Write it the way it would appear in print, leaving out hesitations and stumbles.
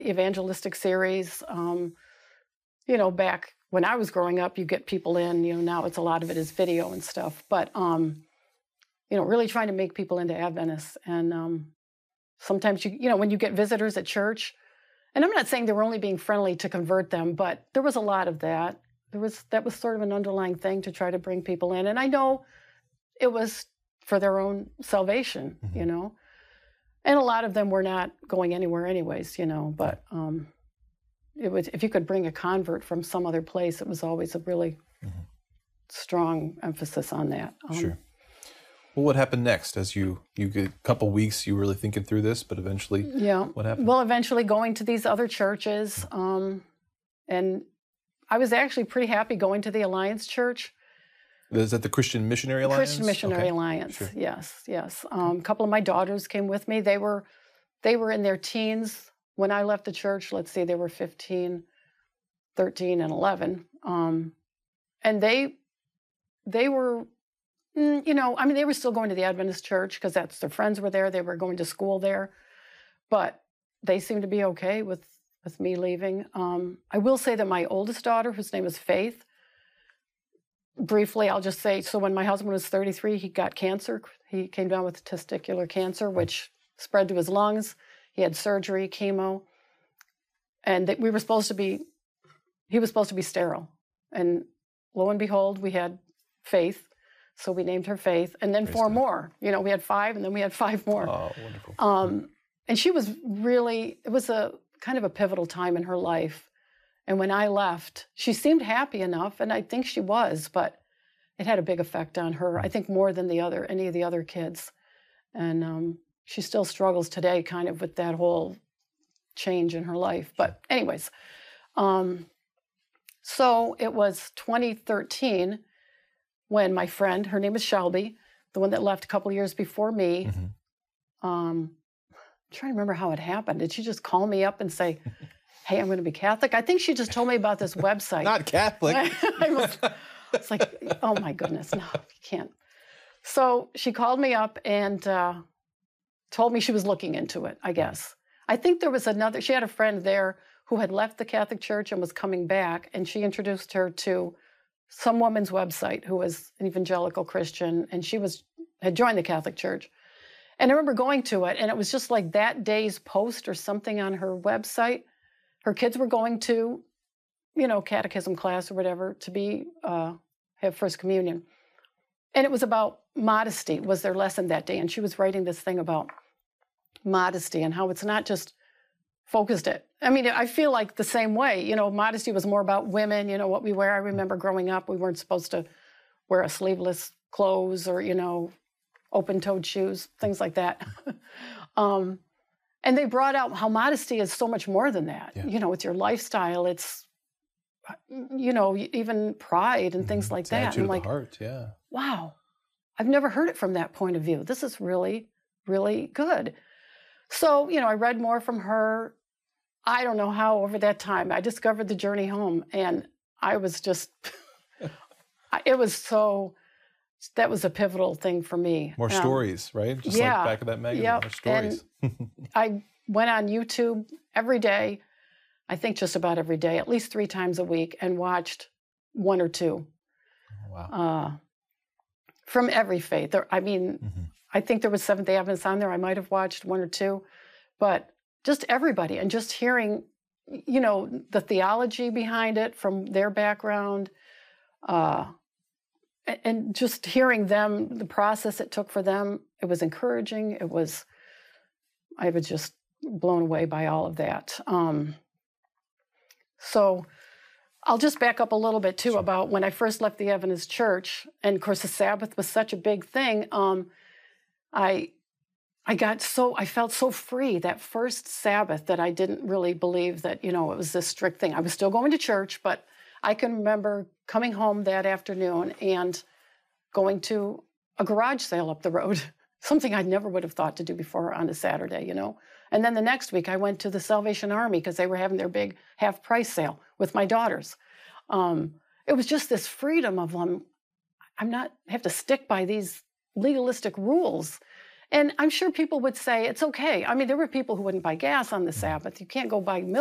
evangelistic series. Back when I was growing up, you get people in, now it's a lot of it is video and stuff. But, really trying to make people into Adventists. And sometimes, when you get visitors at church, and I'm not saying they were only being friendly to convert them, but there was a lot of that. That was sort of an underlying thing to try to bring people in. And I know it was for their own salvation, And a lot of them were not going anywhere anyways, but it was, if you could bring a convert from some other place, it was always a really strong emphasis on that. Sure. Well, what happened next? As you get a couple weeks, you were really thinking through this, but eventually, what happened? Well, eventually going to these other churches, and I was actually pretty happy going to the Alliance Church. Is that the Christian Missionary Alliance? Christian Missionary Alliance, sure. Yes. A couple of my daughters came with me. They were in their teens when I left the church. Let's see, they were 15, 13, and 11. And they were, they were still going to the Adventist church because their friends were there. They were going to school there. But they seemed to be okay with me leaving. I will say that my oldest daughter, whose name is Faith, briefly, I'll just say, so when my husband was 33, he got cancer. He came down with testicular cancer, which spread to his lungs. He had surgery, chemo, and he was supposed to be sterile. And lo and behold, we had Faith, so we named her Faith, and then four more. We had 5, and then we had 5 more. Oh, wonderful. And she was really, it was a kind of a pivotal time in her life. And when I left, she seemed happy enough, and I think she was, but it had a big effect on her, I think more than any of the other kids. And she still struggles today kind of with that whole change in her life. But anyways, so it was 2013 when my friend, her name is Shelby, the one that left a couple years before me, I'm trying to remember how it happened. Did she just call me up and say, hey, I'm going to be Catholic? I think she just told me about this website. Not Catholic. It's like, oh my goodness, no, you can't. So she called me up and told me she was looking into it, I guess. I think there was she had a friend there who had left the Catholic Church and was coming back, and she introduced her to some woman's website who was an evangelical Christian, and she had joined the Catholic Church. And I remember going to it, and it was just like that day's post or something on her website. Her kids were going to, catechism class or whatever to have First Communion. And it was about modesty was their lesson that day. And she was writing this thing about modesty and how it's not just focused I feel like the same way, modesty was more about women, what we wear. I remember growing up, we weren't supposed to wear a sleeveless clothes or, open-toed shoes, things like that. And they brought out how modesty is so much more than that. Yeah. It's your lifestyle. It's, even pride and things like that. Attitude of the heart, yeah. Wow, I've never heard it from that point of view. This is really, really good. So, I read more from her. I don't know how over that time I discovered the Journey Home, and I was just, that was a pivotal thing for me. More stories, right? Just like back of that magazine, more stories. I went on YouTube every day, I think just about every day, at least 3 times a week, and watched 1 or 2. Wow. From every faith. I think there was Seventh-day Adventists on there. I might have watched 1 or 2, but just everybody, and just hearing, the theology behind it from their background, and just hearing them, the process it took for them, it was encouraging. I was just blown away by all of that. So I'll just back up a little bit, too, about when I first left the Adventist Church. And, of course, the Sabbath was such a big thing. I felt so free that first Sabbath that I didn't really believe that, it was this strict thing. I was still going to church, but I can remember coming home that afternoon and going to a garage sale up the road, something I never would have thought to do before on a Saturday, And then the next week I went to the Salvation Army because they were having their big half-price sale with my daughters. It was just this freedom of I have to stick by these legalistic rules. And I'm sure people would say, it's okay. I mean, there were people who wouldn't buy gas on the Sabbath. You can't go buy milk